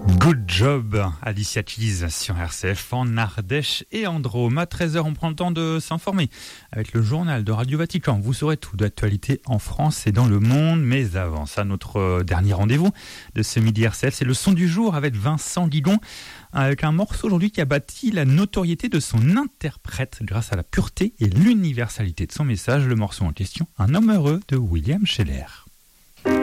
Good job, Alicia Keys sur RCF en Ardèche et en Drôme. À 13h, on prend le temps de s'informer avec le journal de Radio Vatican. Vous saurez tout d'actualité en France et dans le monde. Mais avant ça, notre dernier rendez-vous de ce midi RCF, c'est le son du jour avec Vincent Guigon, avec un morceau aujourd'hui qui a bâti la notoriété de son interprète grâce à la pureté et l'universalité de son message. Le morceau en question, Un homme heureux de William Scheller.